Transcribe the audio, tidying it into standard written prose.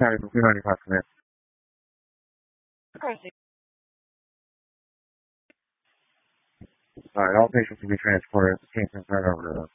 County for 295 minutes. Alright, all patients will be transported. Case and turned over to them.